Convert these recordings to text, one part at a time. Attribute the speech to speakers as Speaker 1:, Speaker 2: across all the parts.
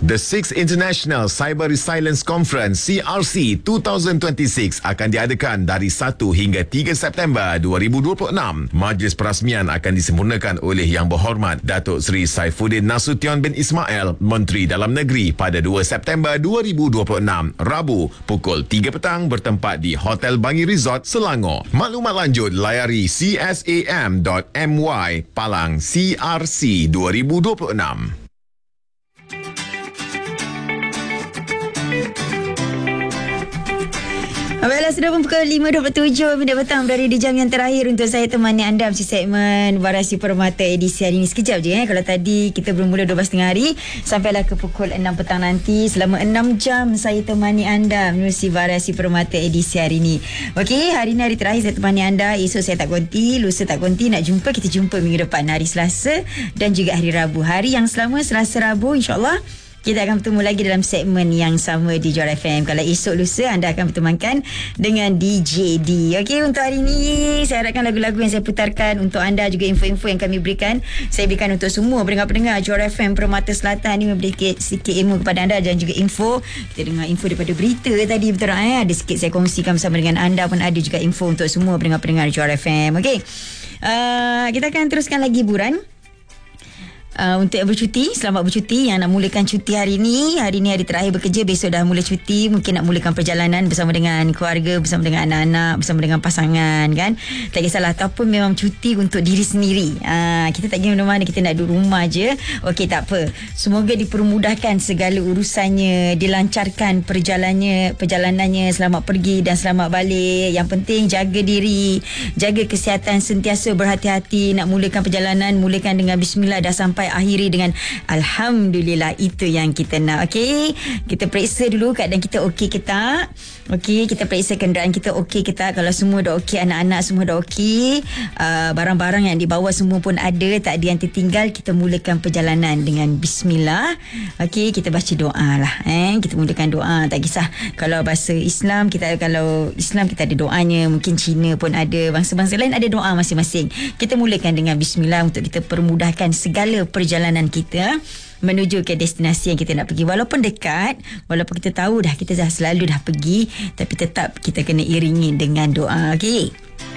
Speaker 1: The 6th International Cyber Resilience Conference CRC 2026 akan diadakan dari 1 hingga 3 September 2026. Majlis perasmian akan disempurnakan oleh Yang Berhormat Datuk Seri Saifuddin Nasution bin Ismail, Menteri Dalam Negeri pada 2 September 2026, Rabu pukul 3 petang bertempat di Hotel Bangi Resort, Selangor. Maklumat lanjut layari csam.my/CRC 2026.
Speaker 2: Baiklah, sudah pun pukul 5.27 minit petang, berada di jam yang terakhir untuk saya temani anda di segmen Variasi Permata edisi hari ini. Sekejap je kalau tadi kita bermula 12.30 hari sampailah ke pukul 6 petang nanti. Selama 6 jam saya temani anda menerusi Variasi Permata edisi hari ini. Okey, hari ini hari terakhir saya temani anda. Esok saya tak konti, lusa tak konti. Nak jumpa, kita jumpa minggu depan, hari Selasa dan juga hari Rabu. Hari yang selama, Selasa Rabu, insyaAllah kita akan bertemu lagi dalam segmen yang sama di Johor FM. Kalau esok lusa anda akan bertemankan dengan DJ D. Okey, untuk hari ini saya harapkan lagu-lagu yang saya putarkan untuk anda, juga info-info yang kami berikan, saya berikan untuk semua pendengar-pendengar Johor FM Permata Selatan ini, memberi sikit ilmu kepada anda dan juga info. Kita dengar info daripada berita tadi, betul tak? Ada sikit saya kongsikan bersama dengan anda, pun ada juga info untuk semua pendengar-pendengar Johor FM. Okey, kita akan teruskan lagi hiburan. Untuk yang bercuti, selamat bercuti. Yang nak mulakan cuti hari ni hari terakhir bekerja, besok dah mula cuti, mungkin nak mulakan perjalanan bersama dengan keluarga, bersama dengan anak-anak, bersama dengan pasangan, kan? Tak kisahlah, ataupun memang cuti untuk diri sendiri. Kita tak pergi mana-mana, kita nak duduk rumah je. Okey, tak apa, semoga dipermudahkan segala urusannya, dilancarkan perjalanannya, selamat pergi dan selamat balik. Yang penting jaga diri, jaga kesihatan, sentiasa berhati-hati. Nak mulakan perjalanan, mulakan dengan bismillah, dah sampai akhiri dengan alhamdulillah. Itu yang kita nak. Okey, kita periksa dulu keadaan kita okey ke tak. Okey, kita periksa kenderaan kita okey ke tak. Kalau semua dah okey, anak-anak semua dah okey, barang-barang yang dibawa semua pun ada, tak ada yang tertinggal, kita mulakan perjalanan dengan bismillah. Okey, kita baca doa lah, kita mulakan doa. Tak kisah kalau bahasa Islam, kalau Islam kita ada doanya, mungkin Cina pun ada, bangsa-bangsa lain ada doa masing-masing. Kita mulakan dengan bismillah untuk kita permudahkan segala perjalanan kita menuju ke destinasi yang kita nak pergi. Walaupun dekat, walaupun kita tahu dah, kita dah selalu dah pergi, tapi tetap kita kena iringi dengan doa. Okey,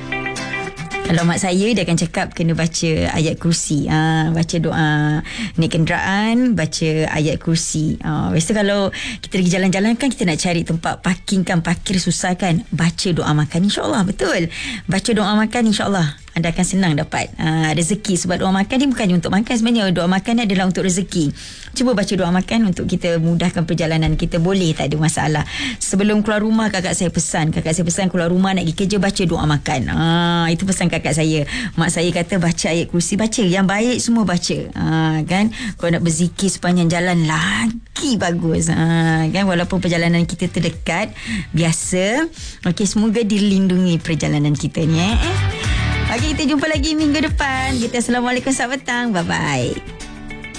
Speaker 2: kalau mak saya, dia akan cakap kena baca ayat kursi. Baca doa naik kenderaan, baca ayat kursi. Biasa kalau kita pergi jalan-jalan kan, kita nak cari tempat parking kan, parkir susah kan. Baca doa makan, insyaAllah. Betul, baca doa makan, insyaAllah anda akan senang dapat rezeki. Sebab doa makan ni bukannya untuk makan, sebenarnya doa makan ni adalah untuk rezeki. Cuba baca doa makan untuk kita mudahkan perjalanan kita, boleh, tak ada masalah. Sebelum keluar rumah, kakak saya pesan keluar rumah nak pergi kerja, baca doa makan. Itu pesan kakak saya. Mak saya kata baca ayat kursi, baca yang baik semua baca. Kan, kalau nak berzikir sepanjang jalan lagi bagus. Kan, walaupun perjalanan kita terdekat biasa. Okey, semoga dilindungi perjalanan kita ni. Okey, kita jumpa lagi minggu depan. Kita assalamualaikum, selamat petang. Bye-bye.